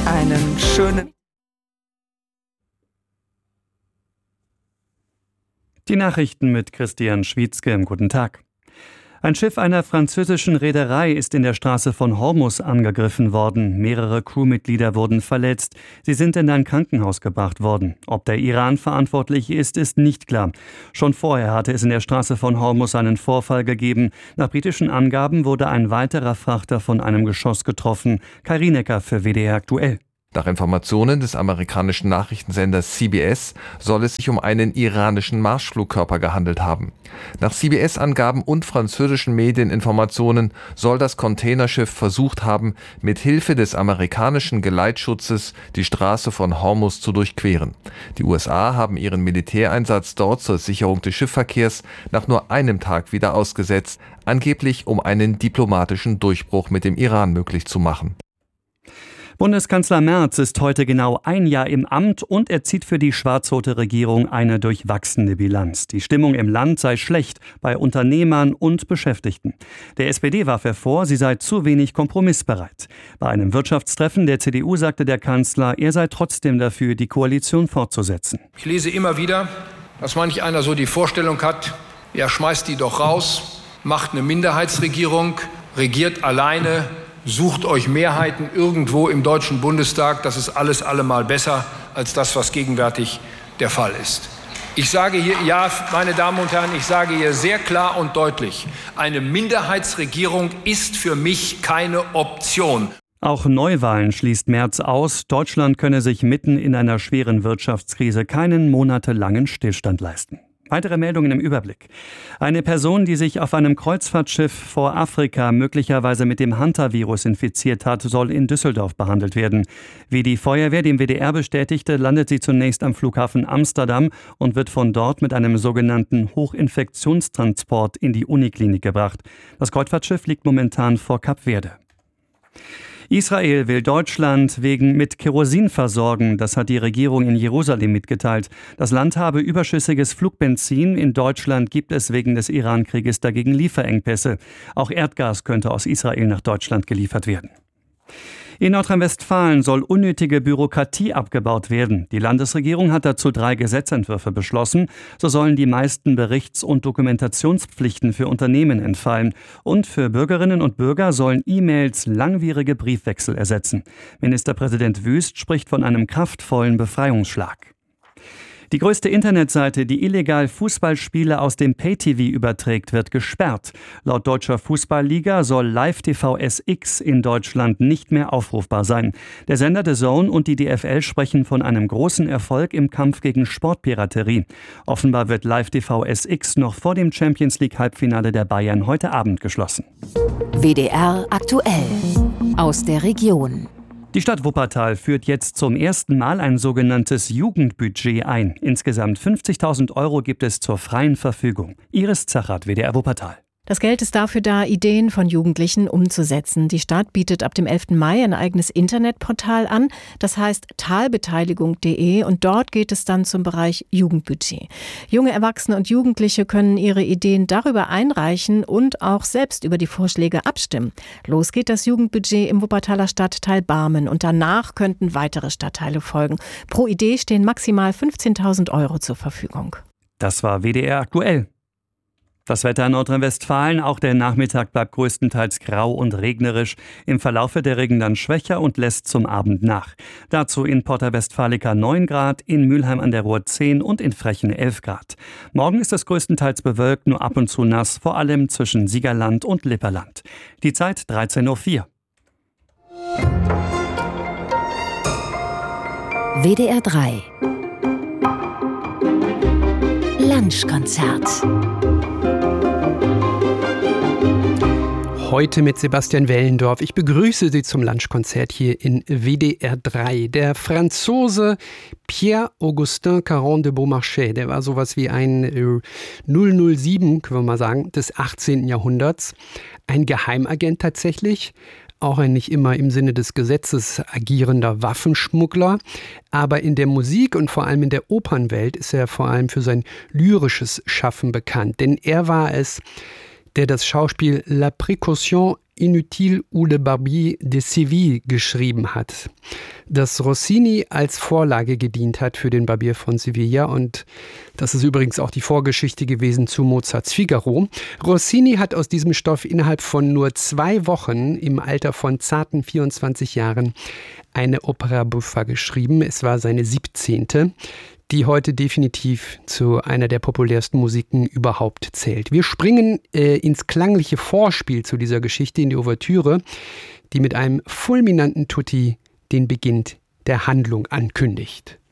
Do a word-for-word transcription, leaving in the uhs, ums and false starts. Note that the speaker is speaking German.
Einen schönen... Die Nachrichten mit Christian Schwietzke. Guten Tag. Ein Schiff einer französischen Reederei ist in der Straße von Hormuz angegriffen worden. Mehrere Crewmitglieder wurden verletzt. Sie sind in ein Krankenhaus gebracht worden. Ob der Iran verantwortlich ist, ist nicht klar. Schon vorher hatte es in der Straße von Hormuz einen Vorfall gegeben. Nach britischen Angaben wurde ein weiterer Frachter von einem Geschoss getroffen. Kai Rienecker für W D R aktuell. Nach Informationen des amerikanischen Nachrichtensenders C B S soll es sich um einen iranischen Marschflugkörper gehandelt haben. Nach C B S-Angaben und französischen Medieninformationen soll das Containerschiff versucht haben, mit Hilfe des amerikanischen Geleitschutzes die Straße von Hormuz zu durchqueren. Die U S A haben ihren Militäreinsatz dort zur Sicherung des Schiffsverkehrs nach nur einem Tag wieder ausgesetzt, angeblich um einen diplomatischen Durchbruch mit dem Iran möglich zu machen. Bundeskanzler Merz ist heute genau ein Jahr im Amt und er zieht für die schwarz-rote Regierung eine durchwachsene Bilanz. Die Stimmung im Land sei schlecht bei Unternehmern und Beschäftigten. Der S P D warf er vor, sie sei zu wenig kompromissbereit. Bei einem Wirtschaftstreffen der C D U sagte der Kanzler, er sei trotzdem dafür, die Koalition fortzusetzen. Ich lese immer wieder, dass manch einer so die Vorstellung hat, ja, schmeißt die doch raus, macht eine Minderheitsregierung, regiert alleine, sucht euch Mehrheiten irgendwo im Deutschen Bundestag. Das ist alles allemal besser als das, was gegenwärtig der Fall ist. Ich sage hier, ja, meine Damen und Herren, ich sage hier sehr klar und deutlich, eine Minderheitsregierung ist für mich keine Option. Auch Neuwahlen schließt Merz aus. Deutschland könne sich mitten in einer schweren Wirtschaftskrise keinen monatelangen Stillstand leisten. Weitere Meldungen im Überblick. Eine Person, die sich auf einem Kreuzfahrtschiff vor Afrika möglicherweise mit dem Hantavirus infiziert hat, soll in Düsseldorf behandelt werden. Wie die Feuerwehr dem W D R bestätigte, landet sie zunächst am Flughafen Amsterdam und wird von dort mit einem sogenannten Hochinfektionstransport in die Uniklinik gebracht. Das Kreuzfahrtschiff liegt momentan vor Kap Verde. Israel will Deutschland wegen mit Kerosin versorgen. Das hat die Regierung in Jerusalem mitgeteilt. Das Land habe überschüssiges Flugbenzin. In Deutschland gibt es wegen des Iran-Krieges dagegen Lieferengpässe. Auch Erdgas könnte aus Israel nach Deutschland geliefert werden. In Nordrhein-Westfalen soll unnötige Bürokratie abgebaut werden. Die Landesregierung hat dazu drei Gesetzentwürfe beschlossen. So sollen die meisten Berichts- und Dokumentationspflichten für Unternehmen entfallen. Und für Bürgerinnen und Bürger sollen E-Mails langwierige Briefwechsel ersetzen. Ministerpräsident Wüst spricht von einem kraftvollen Befreiungsschlag. Die größte Internetseite, die illegal Fußballspiele aus dem Pay-T V überträgt, wird gesperrt. Laut Deutscher Fußballliga soll Live T V S X in Deutschland nicht mehr aufrufbar sein. Der Sender The Zone und die D F L sprechen von einem großen Erfolg im Kampf gegen Sportpiraterie. Offenbar wird Live T V S X noch vor dem Champions-League-Halbfinale der Bayern heute Abend geschlossen. W D R aktuell aus der Region. Die Stadt Wuppertal führt jetzt zum ersten Mal ein sogenanntes Jugendbudget ein. Insgesamt fünfzigtausend Euro gibt es zur freien Verfügung. Iris Zachert, W D R Wuppertal. Das Geld ist dafür da, Ideen von Jugendlichen umzusetzen. Die Stadt bietet ab dem elften Mai ein eigenes Internetportal an. Das heißt talbeteiligung punkt de und dort geht es dann zum Bereich Jugendbudget. Junge Erwachsene und Jugendliche können ihre Ideen darüber einreichen und auch selbst über die Vorschläge abstimmen. Los geht das Jugendbudget im Wuppertaler Stadtteil Barmen und danach könnten weitere Stadtteile folgen. Pro Idee stehen maximal fünfzehntausend Euro zur Verfügung. Das war W D R aktuell. Das Wetter in Nordrhein-Westfalen, auch der Nachmittag bleibt größtenteils grau und regnerisch. Im Verlauf wird der Regen dann schwächer und lässt zum Abend nach. Dazu in Porta Westfalica neun Grad, in Mülheim an der Ruhr zehn und in Frechen elf Grad. Morgen ist es größtenteils bewölkt, nur ab und zu nass, vor allem zwischen Siegerland und Lipperland. Die Zeit dreizehn Uhr vier. W D R drei Lunchkonzert. Heute mit Sebastian Wellendorf. Ich begrüße Sie zum Lunchkonzert hier in W D R drei. Der Franzose Pierre-Augustin Caron de Beaumarchais, der war sowas wie ein äh, null null sieben, können wir mal sagen, des achtzehnten Jahrhunderts. Ein Geheimagent tatsächlich. Auch ein nicht immer im Sinne des Gesetzes agierender Waffenschmuggler. Aber in der Musik und vor allem in der Opernwelt ist er vor allem für sein lyrisches Schaffen bekannt. Denn er war es, der das Schauspiel La Précaution Inutile ou le Barbier de Séville geschrieben hat, das Rossini als Vorlage gedient hat für den Barbier von Sevilla, und das ist übrigens auch die Vorgeschichte gewesen zu Mozarts Figaro. Rossini hat aus diesem Stoff innerhalb von nur zwei Wochen im Alter von zarten vierundzwanzig Jahren eine Opera buffa geschrieben. Es war seine siebzehnte, die heute definitiv zu einer der populärsten Musiken überhaupt zählt. Wir springen äh, ins klangliche Vorspiel zu dieser Geschichte, in die Ouvertüre, die mit einem fulminanten Tutti den Beginn der Handlung ankündigt.